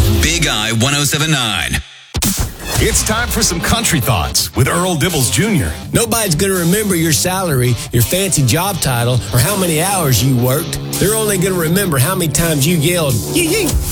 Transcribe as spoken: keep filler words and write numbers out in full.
Big I one oh seven point nine. It's time for some country thoughts with Earl Dibbles Junior Nobody's going to remember your salary, your fancy job title, or how many hours you worked. They're only going to remember how many times you yelled, yee yee.